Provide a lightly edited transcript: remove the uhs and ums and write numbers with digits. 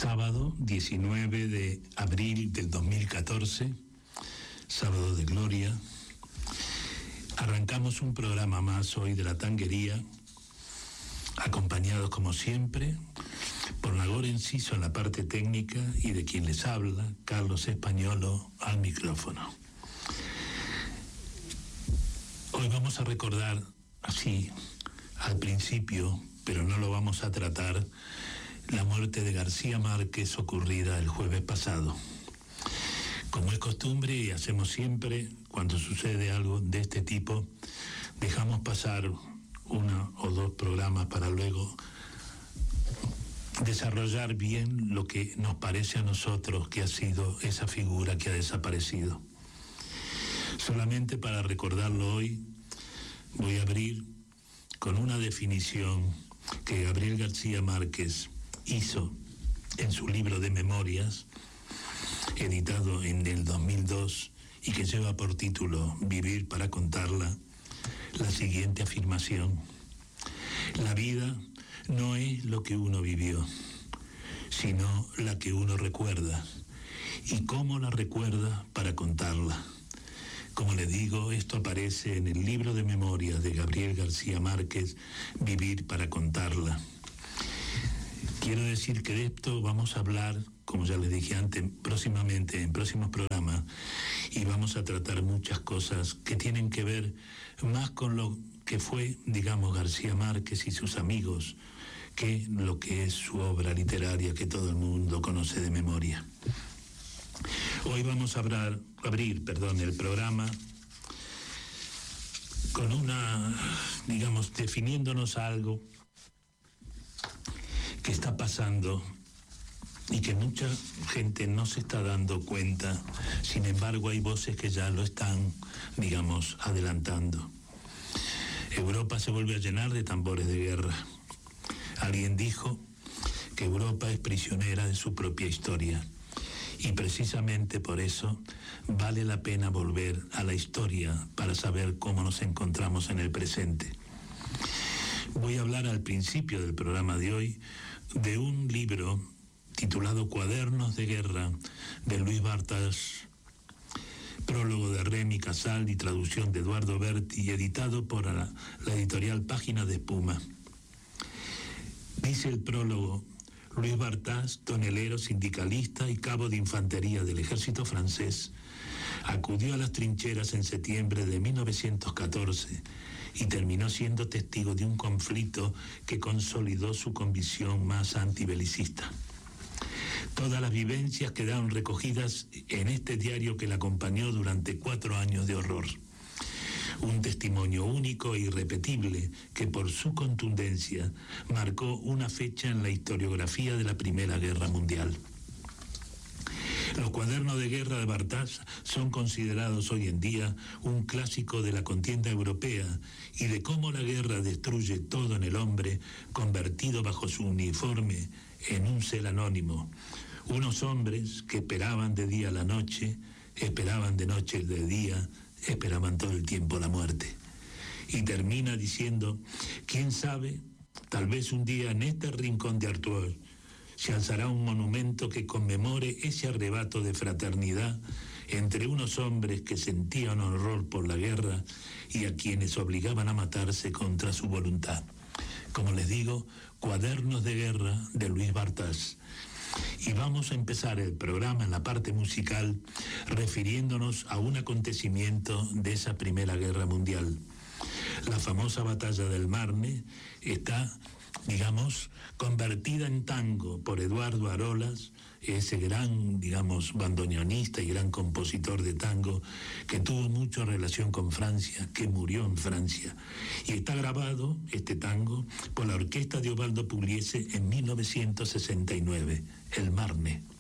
Sábado 19 de abril del 2014, sábado de gloria. Arrancamos un programa más hoy de La Tanguería, acompañados como siempre por Nagore Enciso en la parte técnica y de quien les habla, Carlos Españolo, al micrófono. Hoy vamos a recordar así al principio, pero no lo vamos a tratar, la muerte de García Márquez ocurrida el jueves pasado. Como es costumbre y hacemos siempre, cuando sucede algo de este tipo, dejamos pasar uno o dos programas para luego desarrollar bien lo que nos parece a nosotros que ha sido esa figura que ha desaparecido. Solamente para recordarlo hoy, voy a abrir con una definición que Gabriel García Márquez hizo en su libro de memorias, editado en el 2002 y que lleva por título Vivir para contarla, la siguiente afirmación: la vida no es lo que uno vivió, sino la que uno recuerda y cómo la recuerda para contarla. Como les digo, esto aparece en el libro de memorias de Gabriel García Márquez, Vivir para contarla. Quiero decir que de esto vamos a hablar, como ya les dije antes, próximamente, en próximos programas, y vamos a tratar muchas cosas que tienen que ver más con lo que fue, digamos, García Márquez y sus amigos, que lo que es su obra literaria que todo el mundo conoce de memoria. Hoy vamos a abrir el programa con digamos, definiéndonos algo que está pasando y que mucha gente no se está dando cuenta. Sin embargo, hay voces que ya lo están, digamos, adelantando. Europa se vuelve a llenar de tambores de guerra. Alguien dijo que Europa es prisionera de su propia historia. Y precisamente por eso vale la pena volver a la historia para saber cómo nos encontramos en el presente. Voy a hablar al principio del programa de hoy de un libro titulado Cuadernos de Guerra de Luis Bartas, prólogo de Remy Casal y traducción de Eduardo Berti, editado por la editorial Páginas de Espuma. Dice el prólogo: Luis Bartas, tonelero, sindicalista y cabo de infantería del ejército francés, acudió a las trincheras en septiembre de 1914 y terminó siendo testigo de un conflicto que consolidó su convicción más antibelicista. Todas las vivencias quedaron recogidas en este diario que le acompañó durante 4 años de horror. Un testimonio único e irrepetible que por su contundencia marcó una fecha en la historiografía de la Primera Guerra Mundial. Los cuadernos de guerra de Bartas son considerados hoy en día un clásico de la contienda europea y de cómo la guerra destruye todo en el hombre, convertido bajo su uniforme en un ser anónimo. Unos hombres que esperaban de día a la noche, esperaban de noche de día, esperaban todo el tiempo la muerte. Y termina diciendo: quién sabe, tal vez un día en este rincón de Artois se alzará un monumento que conmemore ese arrebato de fraternidad entre unos hombres que sentían horror por la guerra y a quienes obligaban a matarse contra su voluntad. Como les digo, Cuadernos de Guerra de Luis Bartas. Y vamos a empezar el programa en la parte musical refiriéndonos a un acontecimiento de esa Primera Guerra Mundial. La famosa batalla del Marne está, digamos, convertida en tango por Eduardo Arolas, ese gran, digamos, bandoneonista y gran compositor de tango que tuvo mucha relación con Francia, que murió en Francia. Y está grabado, este tango, por la orquesta de Osvaldo Pugliese en 1969, El Marne.